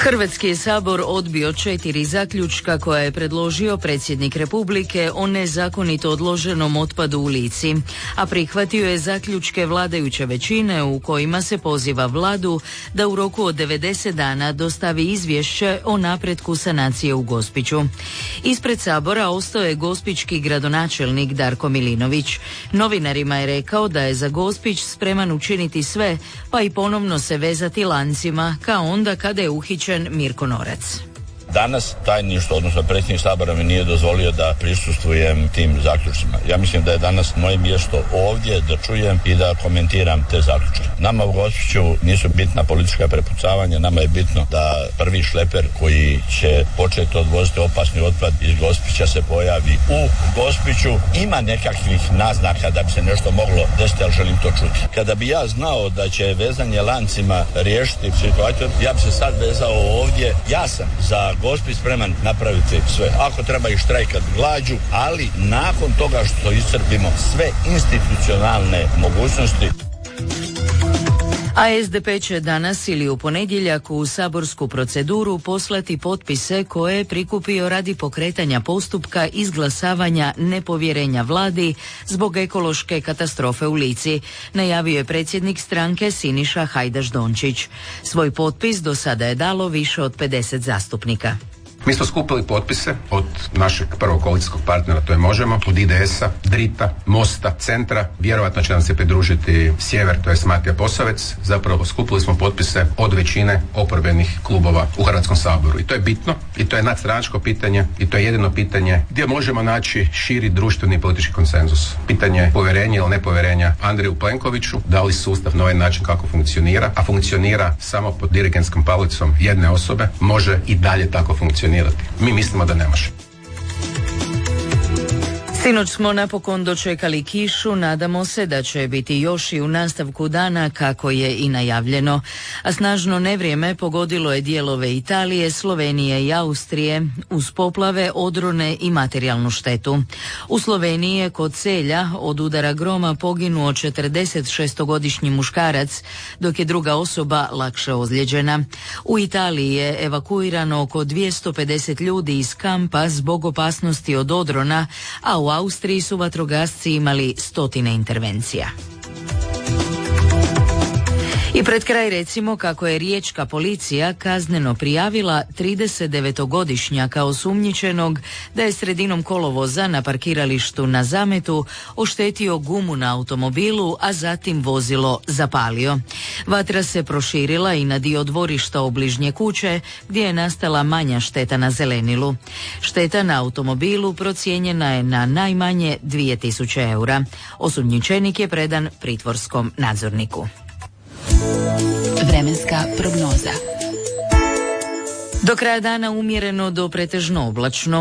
Hrvatski je sabor odbio 4 zaključka koja je predložio predsjednik Republike o nezakonito odloženom otpadu u Lici, a prihvatio je zaključke vladajuće većine u kojima se poziva vladu da u roku od 90 dana dostavi izvješće o napretku sanacije u Gospiću. Ispred sabora ostao je gospićki gradonačelnik Darko Milinović. Novinarima je rekao da je za Gospić spreman učiniti sve, pa i ponovno se vezati lancima kao onda kada je uhićen Mirko Norac. Danas tajništvo, odnosno predsjednik sabora mi nije dozvolio da prisustvujem tim zaključcima. Ja mislim da je danas moje mjesto ovdje da čujem i da komentiram te zaključke. Nama u Gospiću nisu bitna politička prepucavanja, nama je bitno da prvi šleper koji će početi odvoziti opasni otpad iz Gospića se pojavi u Gospiću. Ima nekakvih naznaka da bi se nešto moglo desiti, ali želim to čuti. Kada bi ja znao da će vezanje lancima riješiti situaciju, ja bi se sad vezao ovdje. Ja sam za Gospić spreman napraviti sve. Ako treba i štrajkat glađu, ali nakon toga što iscrpimo sve institucionalne mogućnosti. A SDP će danas ili u ponedjeljak u saborsku proceduru poslati potpise koje je prikupio radi pokretanja postupka izglasavanja nepovjerenja vladi zbog ekološke katastrofe u Lici, najavio je predsjednik stranke Siniša Hajdaš Dončić. Svoj potpis do sada je dalo više od 50 zastupnika. Mi smo skupili potpise od našeg prvog koalicijskog partnera, to je Možemo, od IDS-a, Drita, Mosta, Centra, vjerojatno će nam se pridružiti Sjever, to je Matija Posavec. Zapravo skupili smo potpise od većine oporbenih klubova u Hrvatskom saboru. I to je bitno, i to je nadstranačko pitanje, i to je jedino pitanje gdje možemo naći širi društveni i politički konsenzus. Pitanje povjerenja ili nepovjerenja Andreju Plenkoviću, da li sustav na ovaj način kako funkcionira, a funkcionira samo pod dirigentskom palicom jedne osobe, može i dalje tako funkcionirati. Mi mislimo da ne može. Sinoć smo napokon dočekali kišu, nadamo se da će biti još i u nastavku dana kako je i najavljeno. A snažno nevrijeme pogodilo je dijelove Italije, Slovenije i Austrije uz poplave, odrone i materijalnu štetu. U Sloveniji je kod Celja od udara groma poginuo 46-godišnji muškarac, dok je druga osoba lakše ozlijeđena. U Italiji je evakuirano oko 250 ljudi iz kampa zbog opasnosti od odrona, a u Austriji su vatrogasci imali 100 intervencija. I pred kraj recimo kako je riječka policija kazneno prijavila 39-godišnjaka osumnjičenog da je sredinom kolovoza na parkiralištu na Zametu oštetio gumu na automobilu, a zatim vozilo zapalio. Vatra se proširila i na dio dvorišta obližnje kuće gdje je nastala manja šteta na zelenilu. Šteta na automobilu procijenjena je na najmanje 2000 eura. Osumnjičenik je predan pritvorskom nadzorniku. Vremenska prognoza. Do kraja dana umjereno do pretežno oblačno.